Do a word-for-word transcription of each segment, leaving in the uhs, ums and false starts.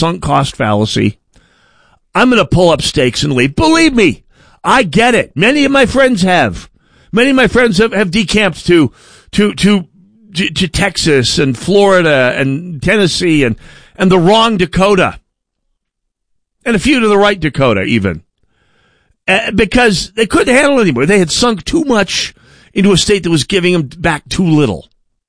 sunk cost fallacy. I'm going to pull up stakes and leave. Believe me, I get it. Many of my friends have. Many of my friends have, have decamped to, to, to, to, to Texas and Florida and Tennessee and, and the wrong Dakota. And a few to the right Dakota even. Uh, because they couldn't handle it anymore. They had sunk too much into a state that was giving them back too little.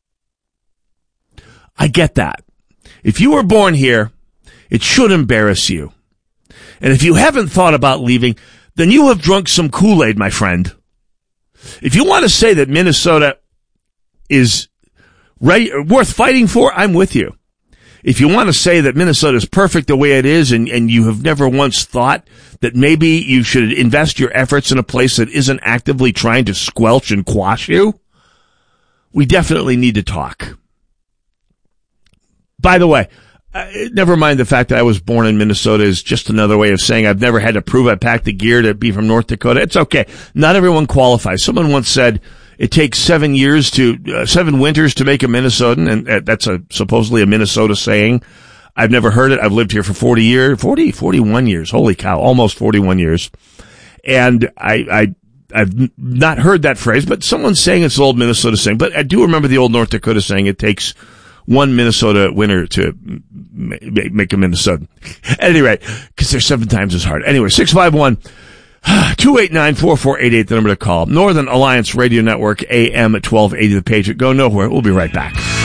I get that. If you were born here, it should embarrass you. And if you haven't thought about leaving, then you have drunk some Kool-Aid, my friend. If you want to say that Minnesota is ready, worth fighting for, I'm with you. If you want to say that Minnesota is perfect the way it is and, and you have never once thought that maybe you should invest your efforts in a place that isn't actively trying to squelch and quash you, we definitely need to talk. By the way, uh, never mind the fact that I was born in Minnesota is just another way of saying I've never had to prove I packed the gear to be from North Dakota. It's okay. Not everyone qualifies. Someone once said it takes seven years to, uh, seven winters to make a Minnesotan, and uh, that's a supposedly a Minnesota saying. I've never heard it. I've lived here for forty years, forty, forty-one years. Holy cow, almost forty-one years. And I, I, I've not heard that phrase, but someone's saying it's an old Minnesota saying. But I do remember the old North Dakota saying it takes one Minnesota winter to make a Minnesotan. At any rate, because they're seven times as hard. Anyway, six five one, two eight nine, four four eight eight, the number to call. Northern Alliance Radio Network, A M at twelve eighty, the page. Go nowhere. We'll be right back.